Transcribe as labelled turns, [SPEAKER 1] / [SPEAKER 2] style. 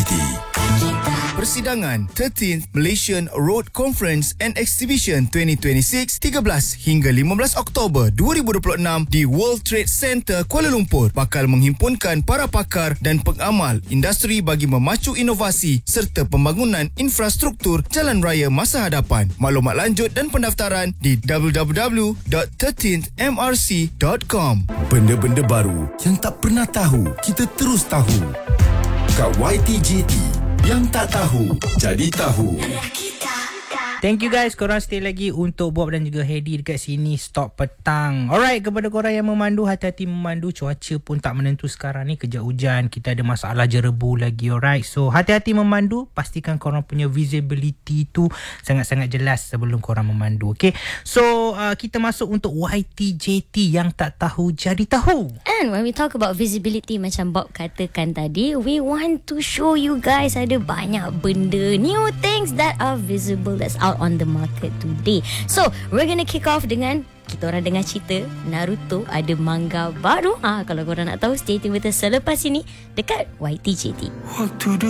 [SPEAKER 1] YTJT. Persidangan 13th Malaysian Road Conference and Exhibition 2026 13 hingga 15 Oktober 2026 di World Trade Center Kuala Lumpur bakal menghimpunkan para pakar dan pengamal industri bagi memacu inovasi serta pembangunan infrastruktur jalan raya masa hadapan. Maklumat lanjut dan pendaftaran di www.13thmrc.com. Benda-benda baru yang tak pernah tahu, kita terus tahu. Kat YTJT, yang tak tahu, jadi tahu.
[SPEAKER 2] Thank you guys, korang stay lagi untuk Bob dan juga Hedi dekat sini Stop Petang. Alright, kepada korang yang memandu, hati-hati memandu. Cuaca pun tak menentu sekarang ni, kejap hujan, kita ada masalah jerebu lagi. Alright, so hati-hati memandu. Pastikan korang punya visibility tu sangat-sangat jelas sebelum korang memandu. Okay, so kita masuk untuk YTJT yang tak tahu jadi tahu.
[SPEAKER 3] And when we talk about visibility, macam Bob katakan tadi, we want to show you guys ada banyak benda, new things that are visible, that's out on the market today. So we're gonna kick off dengan kita orang dengar cerita Naruto ada manga baru. Kalau korang nak tahu, stay tune with us selepas ini dekat YTJT.
[SPEAKER 4] Waktu